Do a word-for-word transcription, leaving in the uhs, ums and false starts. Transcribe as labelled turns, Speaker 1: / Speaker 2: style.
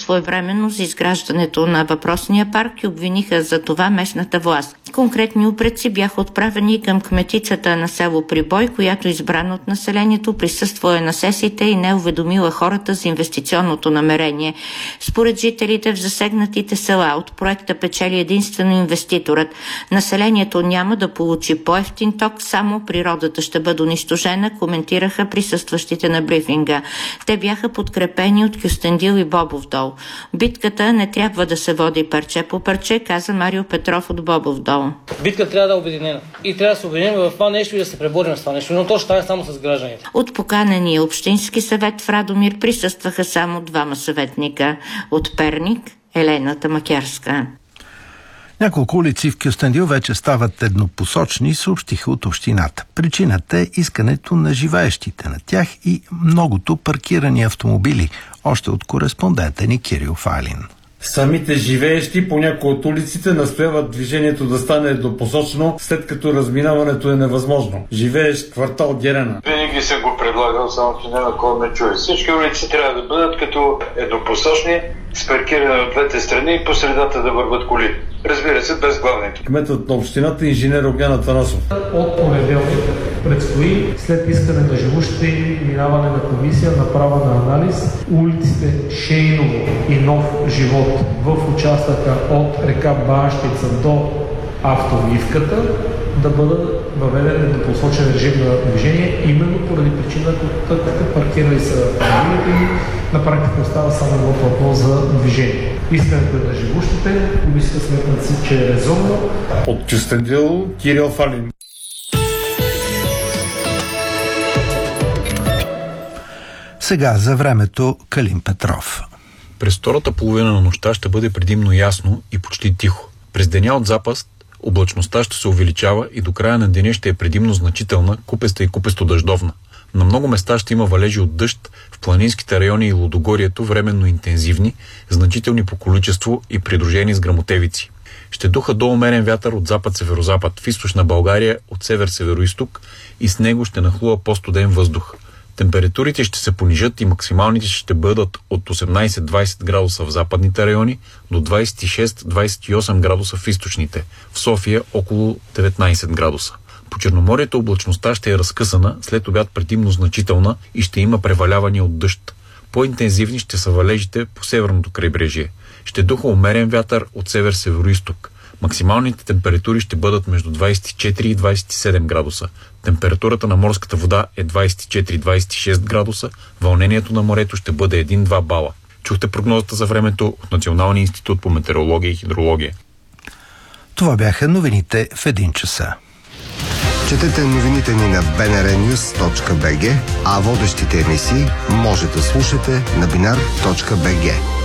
Speaker 1: своевременно за изграждането на въпросния парк и обвиниха за това местната власт. Конкретни упреци бяха отправени към кметицата на село Прибой, която избрана от населението, присъствала на сесиите и не уведомила хората за инвестиционното намерение. Според жителите в засегнатите села от проекта печели единствено инвеститорът. Населението няма да получи по-евтин ток, само природата ще бъде унищожена, коментираха присъстващите на брифинга. Те бяха подкрепени от Кюстендил и Бобов дол. Битката не трябва да се води парче по парче, каза Марио Петров от Бобов дол.
Speaker 2: Битка трябва да е обединена. И трябва да се обединим в това нещо и да се преборим с това нещо. Но то ще стане само с гражданите.
Speaker 1: От поканения общински съвет в Радомир присъстваха само двама съветника. От Перник – Елена Тамакярска.
Speaker 3: Няколко улици в Кюстендил вече стават еднопосочни, съобщиха от общината. Причината е искането на живеещите на тях и многото паркирани автомобили, още от кореспондента ни Кирил Файлин.
Speaker 4: Самите живеещи по някои от улиците настояват движението да стане еднопосочно, след като разминаването е невъзможно. Живеещ квартал Герена.
Speaker 5: Винаги съм го предлагал, само че няма кой ме чуе. Всички улици трябва да бъдат като еднопосочни, с паркиране от двете страни и по средата да върват коли. Разбира се, без главните.
Speaker 4: Кметът на общината инженер Огнян Атанасов.
Speaker 6: От понеделник предстои, след искане на живущите и минаване на комисия, направа на анализ, улиците Шейново и Нов живот в участъка от река Баащица до автоливката да бъдат въведен еднопосочен режим на движение, именно поради причината, като паркирали са автомобилите и на практика остава само едно платно за движение. Искането е на живущите, комисията сметнат си, че е резонно.
Speaker 4: От Кюстендил Кирил Фалин.
Speaker 3: Сега за времето Калин Петров.
Speaker 7: През втората половина на нощта ще бъде предимно ясно и почти тихо. През деня от запад облачността ще се увеличава и до края на деня ще е предимно значителна, купеста и купесто дъждовна. На много места ще има валежи от дъжд, в планинските райони и Лудогорието временно интензивни, значителни по количество и придружени с гръмотевици. Ще духа до умерен вятър от запад-северозапад, в източна България от север-североизток и с него ще нахлува по-студен въздух. Температурите ще се понижат и максималните ще бъдат от осемнайсет до двайсет градуса в западните райони до двайсет и шест до двайсет и осем градуса в източните, в София около деветнайсет градуса. По Черноморието облачността ще е разкъсана, след обяд предимно значителна и ще има превалявания от дъжд. По-интензивни ще са валежите по северното крайбрежие. Ще духа умерен вятър от север-североизток. Максималните температури ще бъдат между двайсет и четири и двайсет и седем градуса. Температурата на морската вода е двайсет и четири до двайсет и шест градуса, вълнението на морето ще бъде един-два бала. Чухте прогнозата за времето от Националния институт по метеорология и хидрология.
Speaker 3: Това бяха новините в един часа.
Speaker 8: Четете новините ни на би ен ар нюс точка би джи, а водещите емисии може да слушате на бинар точка би джи.